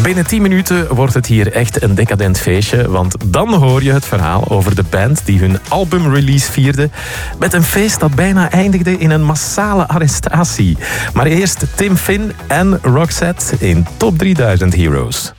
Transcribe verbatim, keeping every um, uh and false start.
binnen tien minuten wordt het hier echt een decadent feestje, want dan hoor je het verhaal over de band die hun albumrelease vierde met een feest dat bijna eindigde in een massale arrestatie. Maar eerst Tim Finn en Roxette in Top drieduizend Heroes.